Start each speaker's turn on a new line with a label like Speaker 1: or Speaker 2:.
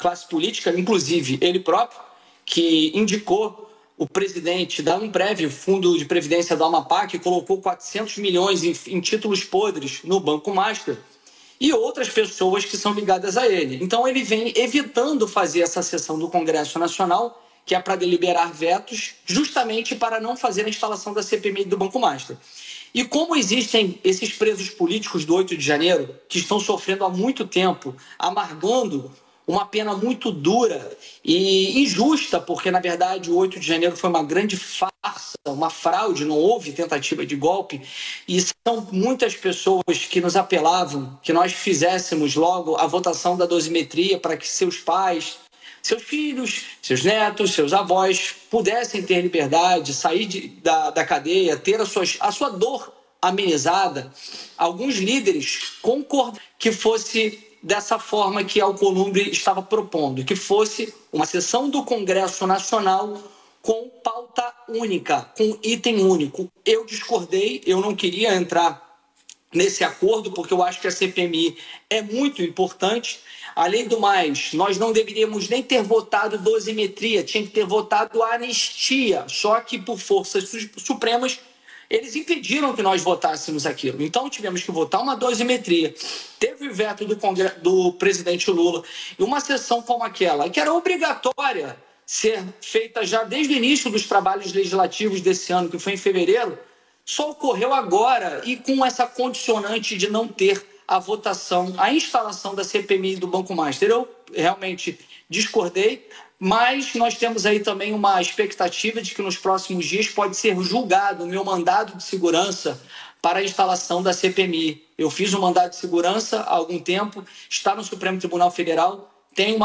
Speaker 1: classe política, inclusive ele próprio, que indicou o presidente da Amprev, Fundo de Previdência do Amapá, que colocou 400 milhões em títulos podres no Banco Master, e outras pessoas que são ligadas a ele. Então, ele vem evitando fazer essa sessão do Congresso Nacional, que é para deliberar vetos, justamente para não fazer a instalação da CPMI do Banco Master. E como existem esses presos políticos do 8 de janeiro, que estão sofrendo há muito tempo, amargando uma pena muito dura e injusta, porque, na verdade, o 8 de janeiro foi uma grande farsa, uma fraude, não houve tentativa de golpe, e são muitas pessoas que nos apelavam que nós fizéssemos logo a votação da dosimetria para que seus pais, seus filhos, seus netos, seus avós pudessem ter liberdade, sair da cadeia, ter a sua dor amenizada. Alguns líderes concordam que fosse dessa forma que Alcolumbre estava propondo, que fosse uma sessão do Congresso Nacional com pauta única, com item único. Eu discordei, eu não queria entrar nesse acordo, porque eu acho que a CPMI é muito importante. Além do mais, nós não deveríamos nem ter votado dosimetria, tinha que ter votado anistia, só que por forças supremas eles impediram que nós votássemos aquilo. Então tivemos que votar uma dosimetria. Teve o veto do presidente Lula e uma sessão como aquela, que era obrigatória ser feita já desde o início dos trabalhos legislativos desse ano, que foi em fevereiro, só ocorreu agora e com essa condicionante de não ter a votação, a instalação da CPMI do Banco Master. Eu realmente discordei, mas nós temos aí também uma expectativa de que nos próximos dias pode ser julgado o meu mandado de segurança para a instalação da CPMI. Eu fiz um mandado de segurança há algum tempo, está no Supremo Tribunal Federal, tem uma